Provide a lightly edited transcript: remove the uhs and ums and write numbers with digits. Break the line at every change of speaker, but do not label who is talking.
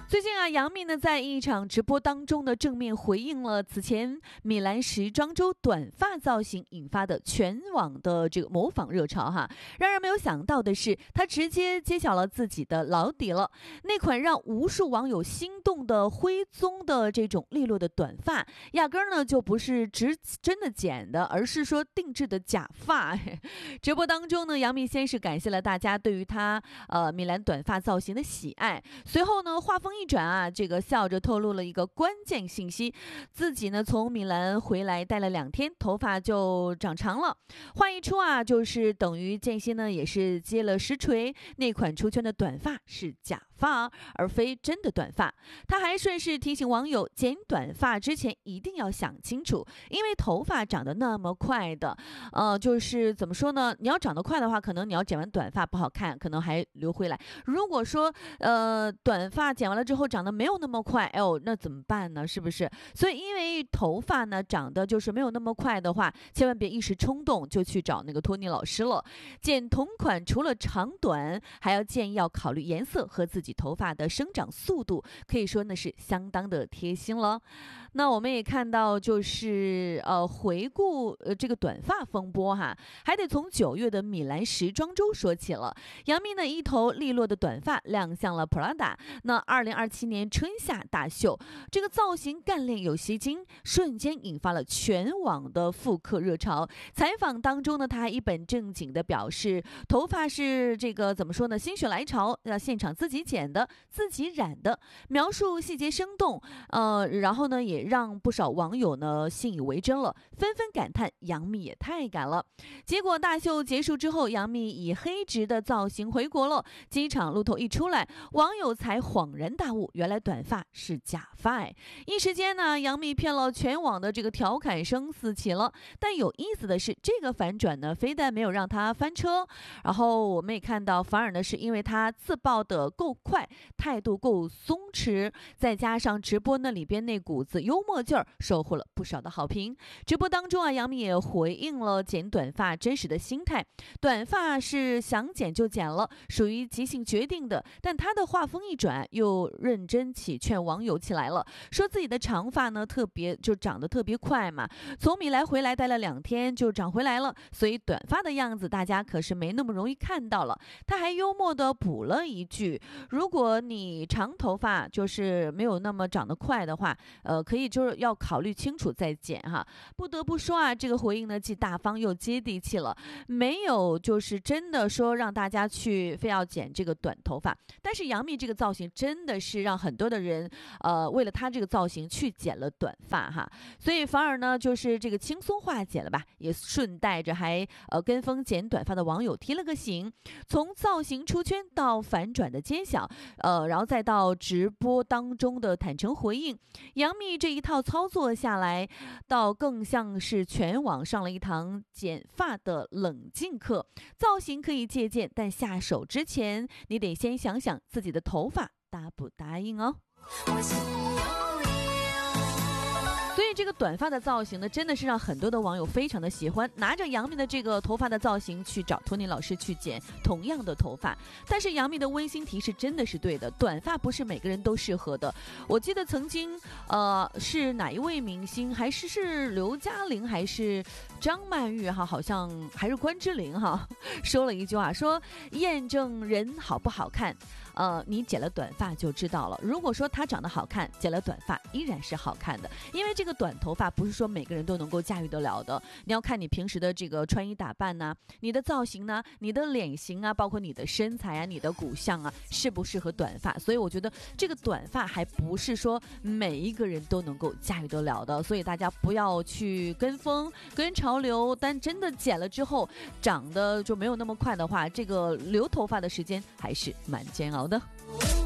最近啊，杨幂呢在一场直播当中呢正面回应了此前米兰时装周短发造型引发的全网的这个模仿热潮哈。让人没有想到的是，她直接揭晓了自己的老底了。那款让无数网友心动的灰棕的这种利落的短发，压根儿呢就不是真的剪的，而是说定制的假发。直播当中呢，杨幂先是感谢了大家对于她米兰短发造型的喜爱，随后呢话锋一转啊，这个笑着透露了一个关键信息，自己呢从米兰回来待了2天，头发就长长了。话一出啊，就是等于间歇呢也是接了实锤，那款出圈的短发是假发，而非真的短发。他还顺势提醒网友，剪短发之前一定要想清楚，因为头发长得那么快的，就是怎么说呢？你要长得快的话，可能你要剪完短发不好看，可能还留回来。如果说短发剪完了之后长得没有那么快，那怎么办呢？是不是？所以因为头发呢长得就是没有那么快的话，千万别一时冲动就去找那个托尼老师了。剪同款除了长短，还要建议要考虑颜色和自己头发的生长速度，可以说呢是相当的贴心了。那我们也看到，就是回顾这个短发风波哈，还得从9月的米兰时装周说起了。杨幂呢一头利落的短发亮相了 Prada， 那2027年春夏大秀，这个造型干练有吸睛，瞬间引发了全网的复刻热潮。采访当中呢，她还一本正经的表示，头发是这个怎么说呢，心血来潮，现场自己剪的，自己染的，描述细节生动，然后呢也让不少网友呢信以为真了，纷纷感叹杨幂也太敢了。结果大秀结束之后，杨幂以黑直的造型回国了，机场路透一出来，网友才恍然大悟，原来短发是假发。一时间呢，杨幂骗了全网的这个调侃声四起了。但有意思的是，这个反转呢，非但没有让她翻车，然后我们也看到，反而呢是因为她自爆的够快，态度够松弛，再加上直播那里边那股子幽默劲儿，收获了不少的好评。直播当中啊，杨幂也回应了剪短发真实的心态，短发是想剪就剪了，属于即兴决定的。但她的话锋一转，又认真起劝网友起来了，说自己的长发呢长得特别快嘛，从米兰回来待了2天就长回来了，所以短发的样子大家可是没那么容易看到了。她还幽默的补了一句，如果你长头发就是没有那么长得快的话，可以就是要考虑清楚再剪哈。不得不说啊，这个回应呢既大方又接地气了，没有就是真的说让大家去非要剪这个短头发。但是杨幂这个造型真的是让很多的人为了她这个造型去剪了短发哈，所以反而呢就是这个轻松化解了吧，也顺带着还跟风剪短发的网友提了个醒。从造型出圈到反转的揭晓，然后再到直播当中的坦诚回应，杨幂这一套操作下来，到更像是全网上了一堂剪发的冷静课。造型可以借鉴，但下手之前你得先想想自己的头发答不答应哦。所以这个短发的造型呢，真的是让很多的网友非常的喜欢，拿着杨幂的这个头发的造型去找托尼老师去剪同样的头发。但是杨幂的温馨提示真的是对的，短发不是每个人都适合的。我记得曾经是哪一位明星，还是刘嘉玲还是张曼玉哈，好像还是关之琳哈，说了一句话，说验证人好不好看，你剪了短发就知道了。如果说他长得好看，剪了短发依然是好看的，因为这个短头发不是说每个人都能够驾驭得了的，你要看你平时的这个穿衣打扮呢，你的造型呢，你的脸型啊，包括你的身材啊，你的骨相啊，适不适合短发。所以我觉得这个短发还不是说每一个人都能够驾驭得了的，所以大家不要去跟风跟潮流，但真的剪了之后长得就没有那么快的话，这个留头发的时间还是蛮煎熬的。